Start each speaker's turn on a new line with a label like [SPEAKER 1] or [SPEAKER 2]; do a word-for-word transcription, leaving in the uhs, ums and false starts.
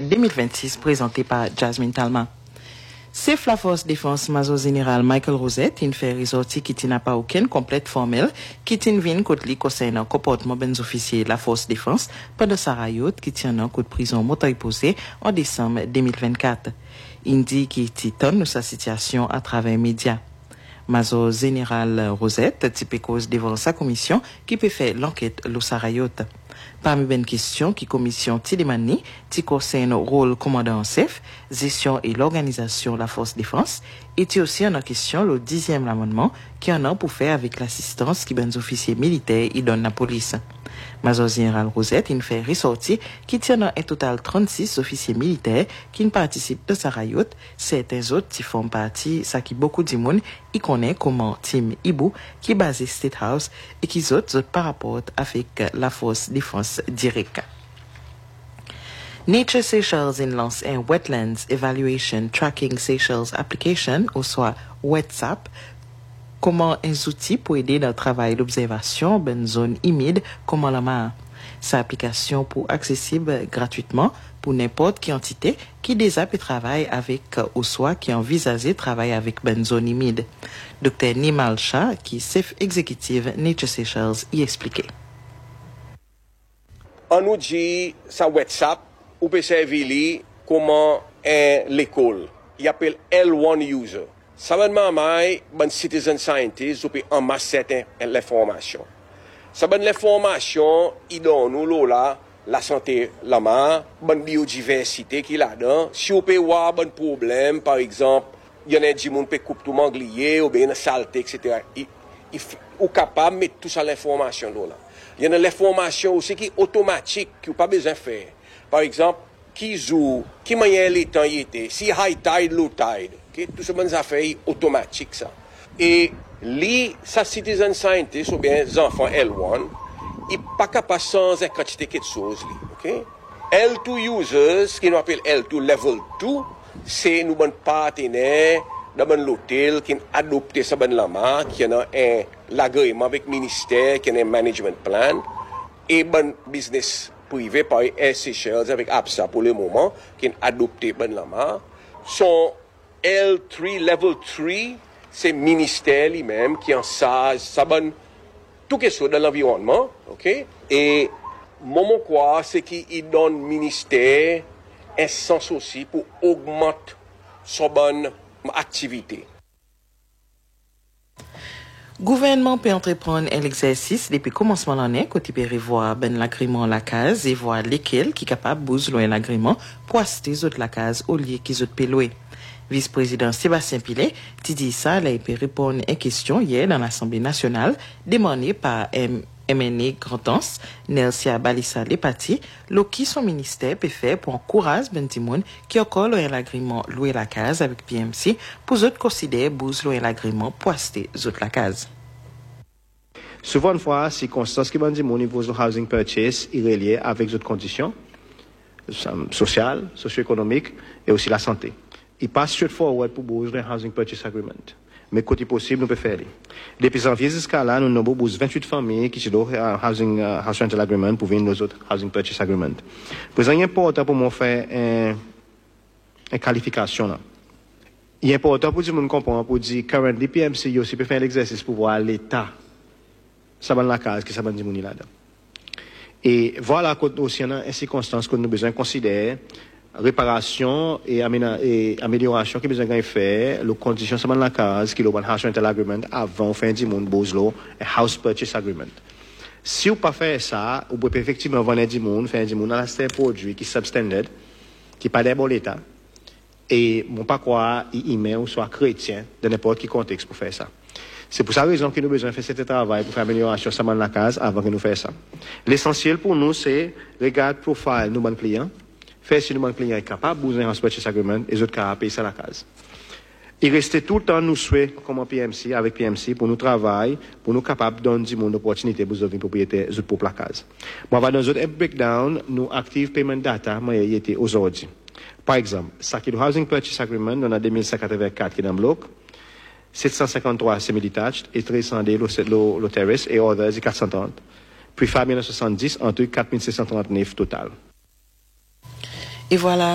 [SPEAKER 1] deux mille vingt-six présenté par Jasmine Talma. C'est la force défense Major Général Michael Rosette, une fait ressorti qui n'a pas aucune complète formelle, qui tient vin contre li concernant comportement ben officiers la force défense pendant sa rayot qui tient en coup de prison moteur posé en décembre deux mille vingt-quatre. Il dit qu'il titonne sa situation à travers les médias. Major Général Rosette, type cause devant sa commission qui peut faire l'enquête le sarayot. Parmi les questions qui commission Tidemani, qui concerne le rôle commandant en chef, gestion et l'organisation de la force défense, et aussi en question le dixième amendement qui en a pour faire avec l'assistance qui ben officiers militaires y donne la police. Major Général Rosette, il fait ressortir qui tient un total trente-six officiers militaires qui ne participent de sa rayot, certains autres qui font partie, ça qui beaucoup de monde y connaît comme Team Ibu, qui est basé State House, et qui autres par rapport avec la force défense directe. Nature Seychelles in lance un Wetlands Evaluation Tracking Seychelles Application, ou soit WETSAP, comment un outil pour aider dans le travail d'observation dans une zone humide comme la mer. Cette application pour accessible gratuitement pour n'importe quelle entité qui déjà peut travailler avec ou soit qui envisage de travailler avec une zone humide. Docteur Nimal Shah, qui est chef exécutif Nature Seychelles, y expliquait.
[SPEAKER 2] On nous dit ça WhatsApp ou peut servir comment est l'école. Il appelle L un user. Ça va demander ben citizen scientist ou peut amasser l'information. Ça ben l'information il donne nous là la santé la main, ben biodiversité qui là dedans. Si on peut voir ben problème par exemple, il y en a des gens qui couper tout manglier ou bien saleté et cetera. Il il ou capable mettre tout ça l'information là. Il y a l'information aussi qui est automatique, qui n'a pas besoin de faire. Par exemple, qui joue, qui manière les temps y était, si high tide, low tide. Okay? Tout ce bonnes affaires automatique ça. Et les ça citizen scientist ou bien les enfants L un, ils pas capable sans une quantité de choses. Okay? L deux users, ce qu'on appelle L deux level deux, c'est nous bon partenaires dans l'hôtel qui a adopté ça ben lama qui a un l'agrément avec ministère qui a un management plan et bon business privé par Air Seychelles avec A P S A pour le moment qui a adopté ben lama son L trois level trois c'est ministère lui-même qui en charge ça ben tout quelque chose dans l'environnement, OK, et moment quoi c'est qu'il donne ministère un sens aussi pour augmenter son bonne activité.
[SPEAKER 1] Gouvernement peut entreprendre un exercice depuis commencement de l'année, côté peut revoir ben l'agrément la case et voir lesquels qui capable bouger loin l'agrément pour acheter autres la case au lieu qu'ils autres peut louer. Vice-président Sébastien Pilet dit ça, il peut répondre à une question hier dans l'Assemblée nationale demandée par M. M N A Grandance, Nelsia Balissa Lepati, lo qui son ministère peut faire pour encourager ben Timoun qui encore l'agrément louer la case avec P M C pour autres considérer bouse louer l'agrément pour acheter autres la case.
[SPEAKER 3] Souvent une fois, circonstances qui ben Timoun niveau de housing purchase est relié avec d'autres conditions sociales, socio-économiques et aussi la santé. Il passe straightforward pour bouse un housing purchase agreement. Mais côté possible, nous pouvons faire. Depuis janvier jusqu'à là, nous avons vingt-huit familles qui sont dans housing uh, house rental agreement pour venir nos autres housing purchase agreement. C'est important pour moi faire une, une qualification là. Il est important pour tout le monde comprendre pour dire currently P M C aussi peut faire l'exercice pour voir l'état. Ça va dans la case qui ça va dire là-dedans. Et voilà aussi une circonstance que nous besoin considérer. Réparation et, et amélioration qui besoin de faire, les conditions sont dans la case qui est le house rental agreement avant fin du monde bozlo un house purchase agreement. Si vous pas faire ça, vous pouvez effectivement vendre du monde, faire du monde dans un produit qui est substandard, qui pas de bon état et mon pas quoi humain ou soit chrétien dans n'importe quel contexte pour faire ça. C'est pour ça raison que nous besoin faire ce travail pour faire amélioration ça dans la case avant que nous fassions ça. L'essentiel pour nous c'est regarder profile nos bons clients. Faire si le client est capable de bouger un purchase agreement et les autres capables de payer ça à la case. Il reste tout le temps nous souhaitons comme P M C, avec P M C, pour nous travailler, pour nous capables de donner une opportunité pour les propriétaires pour la case. Bon, on va dans un autre breakdown, nous active payment data, moi, il était aujourd'hui. Par exemple, ça qui est le housing purchase agreement, on a deux mille cent quatre-vingt-quatre qui est dans le bloc, sept cent cinquante-trois semi-detached et trois cents le, le, le terrace et others, quatre cent trente. Puis, mille neuf cent soixante-dix, entre quatre mille six cent trente-neuf total.
[SPEAKER 1] Et voilà.